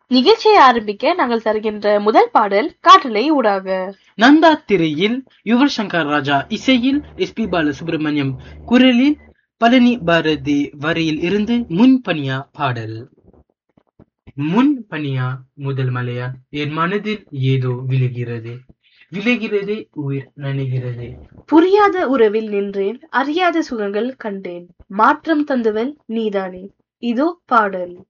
நிகழ்ச்சியை ஆரம்பிக்க நாங்கள் தருகின்ற முதல் பாடல் காற்றலை ஊடாக. நந்தா திரையில் யுவன் சங்கர் ராஜா இசையில் எஸ்பி பாலசுப்ரமணியம் குரலில் பழனி பாரதி வரியில் இருந்து முன்பனியா பாடல். முன்பனியா முதல் மலையா என் மனதில் ஏதோ விழுகிறது, விழுகிறது உயிர் நனைகிறது. புரியாத உறவில் நின்றேன், அறியாத சுகங்கள் கண்டேன், மாற்றம் தந்தவள் நீதானே. இதோ பாடல்.